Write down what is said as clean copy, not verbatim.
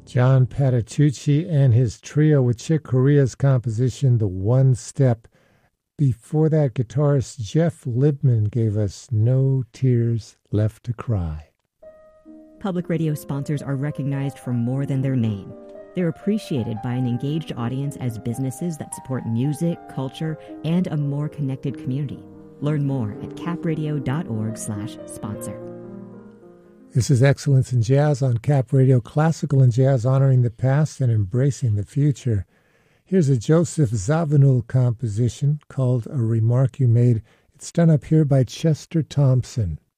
John Patitucci and his trio with Chick Corea's composition, The One Step. Before that, guitarist Jeff Libman gave us No Tears Left to Cry. Public radio sponsors are recognized for more than their name. They're appreciated by an engaged audience as businesses that support music, culture, and a more connected community. Learn more at capradio.org/sponsor. This is Excellence in Jazz on Cap Radio, classical and jazz honoring the past and embracing the future. Here's a Joseph Zawinul composition called A Remark You Made. It's done up here by Chester Thompson.